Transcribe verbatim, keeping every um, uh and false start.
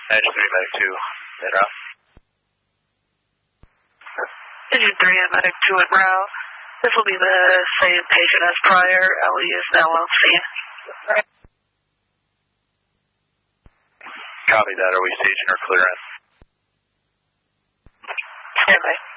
ninety-three, medic two, en route. Engine three and medic two en route. This will be the same patient as prior. L E is now on scene. Copy that. Are we staging or clearance? Stand by.